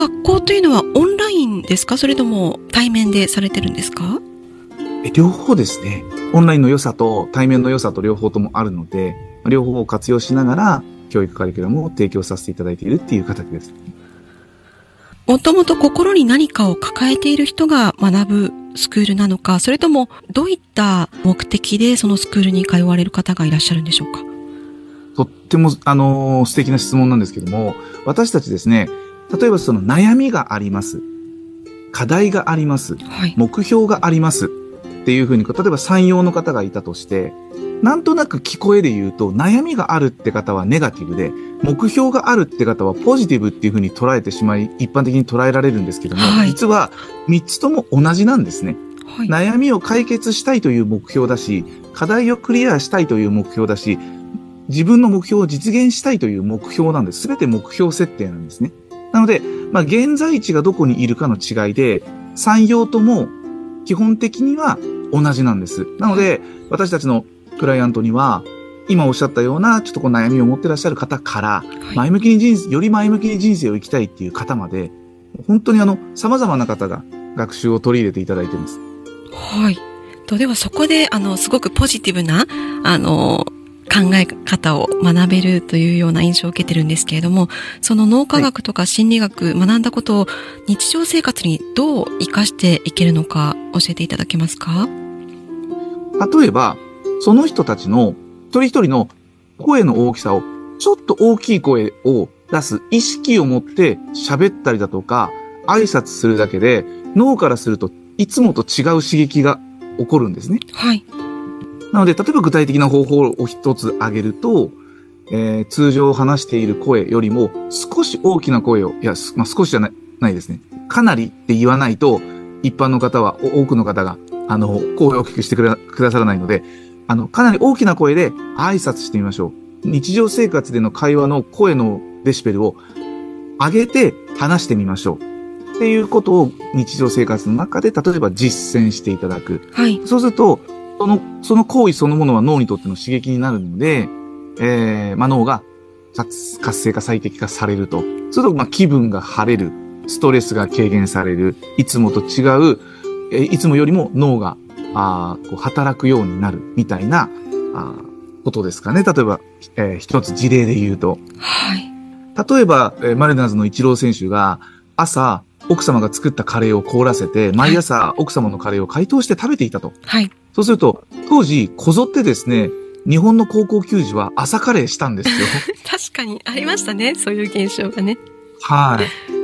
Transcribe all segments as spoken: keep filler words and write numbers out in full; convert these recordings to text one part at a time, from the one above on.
学校というのはオンラインですか？それとも対面でされてるんですか？ え両方ですね。オンラインの良さと対面の良さと両方ともあるので、両方を活用しながら教育カリキュラムを提供させていただいているっていう形です。 もともと心に何かを抱えている人が学ぶスクールなのか、それともどういった目的でそのスクールに通われる方がいらっしゃるんでしょうか？ とっても、あのー、素敵な質問なんですけども、私たちですね、例えばその悩みがあります。課題があります。 はい、 目標があります。っていうふうに、例えば産業の方がいたとして、なんとなく聞こえで言うと、悩みがあるって方はネガティブで、目標があるって方はポジティブっていうふうに捉えてしまい、一般的に捉えられるんですけども、はい、実は三つとも同じなんですね。はい、悩みを解決したいという目標だし、課題をクリアしたいという目標だし、自分の目標を実現したいという目標なんです。すべて目標設定なんですね。なので、まあ、現在地がどこにいるかの違いで、産業とも基本的には同じなんです。なので、私たちのクライアントには、今おっしゃったような、ちょっとこう悩みを持ってらっしゃる方から、前向きに人生、より前向きに人生を生きたいっていう方まで、本当にあの、様々な方が学習を取り入れていただいています。 はい。と、ではそこで、あの、すごくポジティブな、あの、考え方を学べるというような印象を受けてるんですけれども、その脳科学とか心理学、学んだことを日常生活にどう活かしていけるのか教えていただけますか？ 例えば、その人たちの一人一人の声の大きさを、ちょっと大きい声を出す意識を持って喋ったりだとか、挨拶するだけで、脳からするといつもと違う刺激が起こるんですね。 はい。 なので、例えば具体的な方法を一つ挙げると、えー、通常話している声よりも少し大きな声を、いや、まあ、少しじゃない、ないですね。かなりって言わないと、一般の方は、多くの方が、あの、声を大きくしてくれ、くださらないので、あの、かなり大きな声で挨拶してみましょう。日常生活での会話の声のデシベルを上げて話してみましょう。っていうことを日常生活の中で、例えば実践していただく。 はい。 そうすると、その、その行為そのものは脳にとっての刺激になるので、えー、まあ、脳が活性化最適化されると。そうすると、まあ、気分が晴れる。ストレスが軽減される。いつもと違う、えー、いつもよりも脳が、あこう働くようになる。みたいな、あことですかね。例えば、えー、一つ事例で言うと。 はい。 例えば、えー、マリナーズのイチロー選手が、朝、奥様が作ったカレーを凍らせて、毎朝奥様のカレーを解凍して食べていたと。 はい。 そうすると、当時、こぞってですね、日本の高校球児は朝カレーしたんですよ。 確かにありましたね。そういう現象がね。 はい。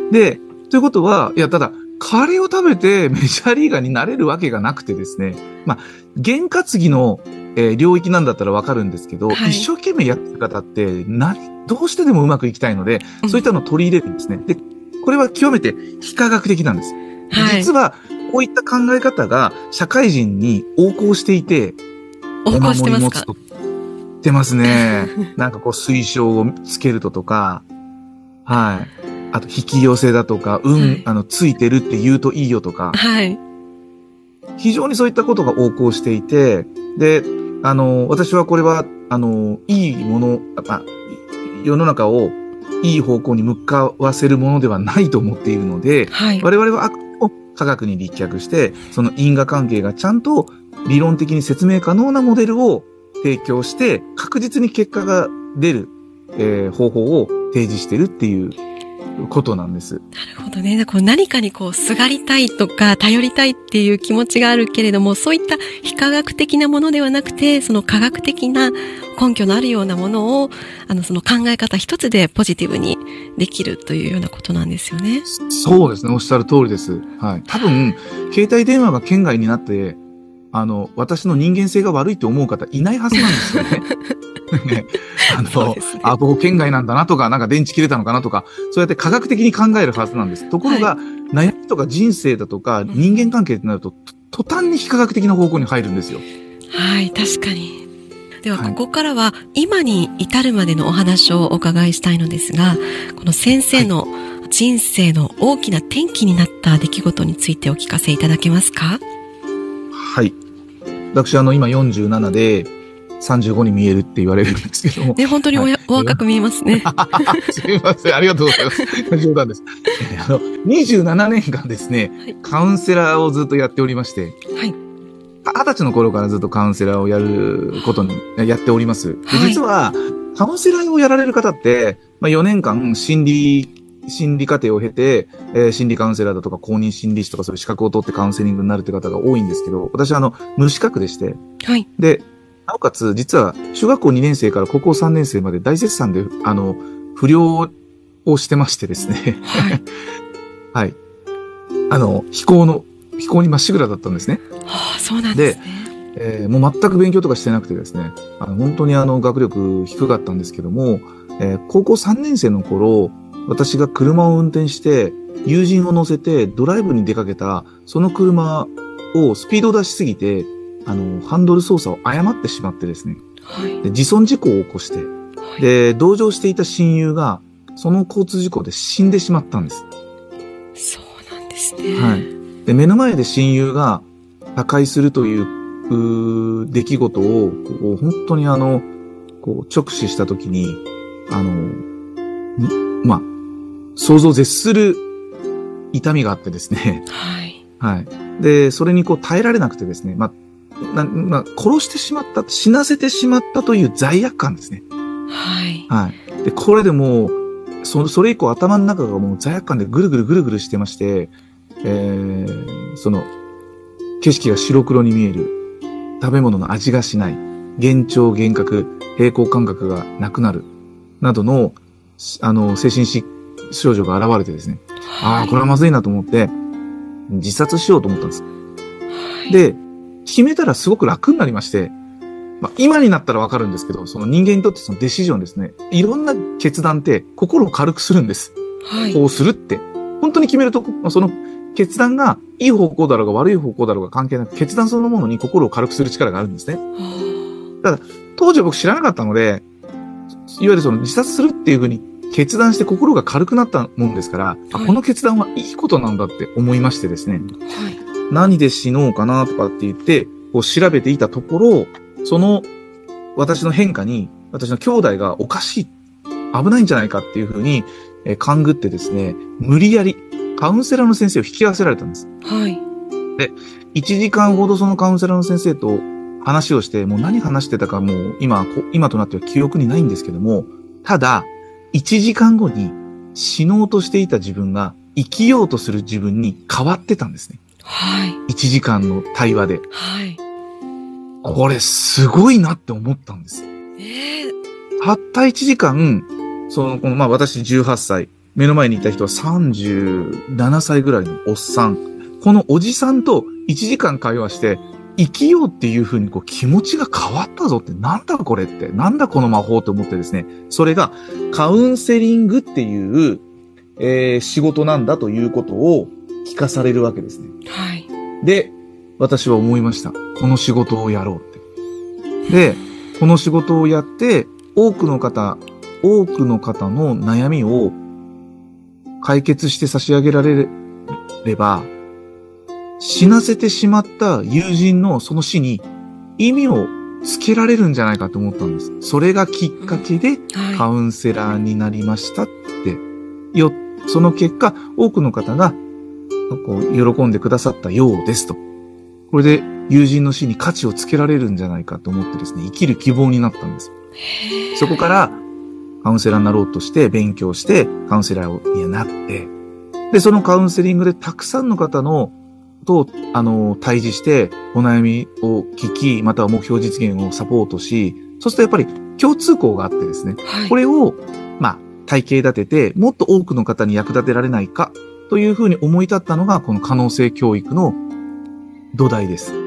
で、ということは、いや、ただ、カレーを食べてメジャーリーガーになれるわけがなくてですね、まあ、験担ぎの、えー、領域なんだったらわかるんですけど、はい、一生懸命やってる方って、何、どうしてでもうまくいきたいので、そういったのを取り入れるんですね。うん、で、これは極めて非科学的なんです。はい、実は、こういった考え方が社会人に横行していて、 横行してますか？ お守り持つと。してますね。なんかこう推奨をつけるととか、はい。あと引き寄せだとか、運、はい、あの、ついてるって言うといいよとか。 はい。 非常にそういったことが横行していて、で、あの、私はこれは、あの、いいもの、あ、世の中をいい方向に向かわせるものではないと思っているので、はい、我々はあくまでも科学に立脚して、その因果関係がちゃんと理論的に説明可能なモデルを提供して、確実に結果が出る、えー、方法を提示してるっていうことなんです。なるほどね。こう何かにこうすがりたいとか頼りたいっていう気持ちがあるけれども、そういった非科学的なものではなくて、その科学的な根拠のあるようなものを、あのその考え方一つでポジティブにできるというようなことなんですよね。 そうですね。おっしゃる通りです。はい。多分、携帯電話が圏外になって、あの、私の人間性が悪いと思う方いないはずなんですよね。ね、あの、ね、あ、ここ県外なんだなとか、なんか電池切れたのかなとか、そうやって科学的に考えるはずなんです。ところが、はい、悩みとか人生だとか、人間関係ってなると、途端に非科学的な方向に入るんですよ。 はい、確かに。では、ここからは、今に至るまでのお話をお伺いしたいのですが、この先生の人生の大きな転機になった出来事についてお聞かせいただけますか？ はい。私、あの、今よんじゅうななで、 さんじゅうごに見えるって言われるんですけども。 ね、本当におや、はい、お若く見えますね。 すみません。ありがとうございます。冗談です。あの、にじゅうななねんかんですね、はい、カウンセラーをずっとやっておりまして、はい。二十歳の頃からずっとカウンセラーをやることに、やっております。で、実は、カウンセラーをやられる方って、まあ、よねんかん心理、心理課程を経て、えー、心理カウンセラーだとか公認心理師とかそういう資格を取ってカウンセリングになるって方が多いんですけど、私はあの、無資格でして、はい。で、なおかつ、実は、小学校にねん生から高校さんねん生まで大絶賛で、あの、不良をしてましてですね。はい。はい。あの、非行の、非行にまっしぐらだったんですね。 はあ、そうなんですね。 で、えー、もう全く勉強とかしてなくてですね、あの、本当にあの、学力低かったんですけども、えー、高校さんねん生の頃、私が車を運転して、友人を乗せてドライブに出かけた、その車をスピード出しすぎて、あの、ハンドル操作を誤ってしまってですね。はい。で、自損事故を起こして、はい、で、同乗していた親友が、その交通事故で死んでしまったんです。 そうなんですね。 はい。で、目の前で親友が他界するという、う出来事を、こう本当にあの、こう、直視したときに、あの、まあ、想像を絶する痛みがあってですね。はい。はい。で、それにこう耐えられなくてですね、まあ、な、な、殺してしまった、死なせてしまったという罪悪感ですね。はい。はい。で、これでもう、そ、それ以降頭の中がもう罪悪感でぐるぐるぐるぐるしてまして、えー、その、景色が白黒に見える、食べ物の味がしない、幻聴、幻覚、平衡感覚がなくなる、などの、あの、精神症状が現れてですね、はい、ああ、これはまずいなと思って、自殺しようと思ったんです。はい、で、決めたらすごく楽になりまして、まあ、今になったらわかるんですけど、その人間にとってそのデシジョンですね。いろんな決断って心を軽くするんです。はい。こうするって。本当に決めると、その決断がいい方向だろうが悪い方向だろうが関係なく、決断そのものに心を軽くする力があるんですね。ただ、当時は僕知らなかったので、いわゆるその自殺するっていうふうに決断して心が軽くなったもんですから、はい、あ、この決断はいいことなんだって思いましてですね。はい。何で死のうかなとかって言って、こう調べていたところ、その私の変化に、私の兄弟がおかしい、危ないんじゃないかっていうふうに、えー、勘ぐってですね、無理やりカウンセラーの先生を引き合わせられたんです。はい。で、いちじかんほどそのカウンセラーの先生と話をして、もう何話してたかもう今、今となっては記憶にないんですけども、ただ、いちじかんごに死のうとしていた自分が生きようとする自分に変わってたんですね。はい。いちじかんの対話で。はい。これすごいなって思ったんです。えー、たったいちじかん、その、この、まあ私じゅうはっさい、目の前にいた人はさんじゅうななさいぐらいのおっさん。このおじさんといちじかん会話して、生きようっていう風にこう気持ちが変わったぞって、なんだこれって、なんだこの魔法って思ってですね、それがカウンセリングっていう、えー、仕事なんだということを聞かされるわけですね。はい。で、私は思いました。この仕事をやろうって。で、この仕事をやって、多くの方、多くの方の悩みを解決して差し上げられれば、死なせてしまった友人のその死に意味をつけられるんじゃないかと思ったんです。それがきっかけでカウンセラーになりましたって。よ、その結果、多くの方がこう喜んでくださったようですと。これで友人の死に価値をつけられるんじゃないかと思ってですね、生きる希望になったんです。そこからカウンセラーになろうとして勉強してカウンセラーになって、で、そのカウンセリングでたくさんの方のと、あの、対峙してお悩みを聞き、または目標実現をサポートし、そうするとやっぱり共通項があってですね、はい、これを、まあ、体系立てて、もっと多くの方に役立てられないかというふうに思い立ったのが、この可能性教育の土台です。